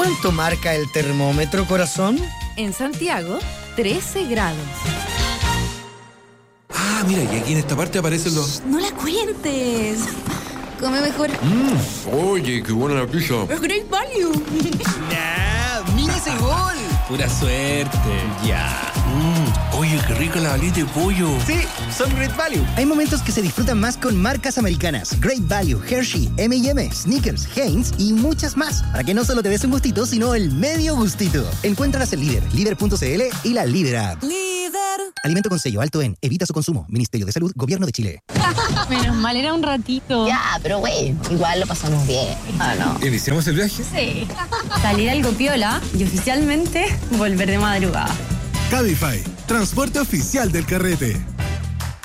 ¿Cuánto marca el termómetro, corazón? En Santiago, 13 grados. Ah, mira, y aquí en esta parte aparecen los... No la cuentes. Come mejor. Oye, qué buena la pizza. Es Great Value. ¡Nah! ¡Mira ese gol! Pura suerte. Ya. Oye, qué rica la alita de pollo. Sí, son Great Value. Hay momentos que se disfrutan más con marcas americanas. Great Value, Hershey, M&M, Snickers, Heinz y muchas más. Para que no solo te des un gustito, sino el medio gustito. Encuéntralas en Líder, líder.cl y la Líder App. Líder. Alimento con sello alto en Evita su consumo. Ministerio de Salud, Gobierno de Chile. Menos mal, era un ratito. Ya, pero güey, igual lo pasamos bien. Ah, no. ¿Iniciamos el viaje? Sí. Salir algo piola y oficialmente volver de madrugada. Cabify, transporte oficial del carrete.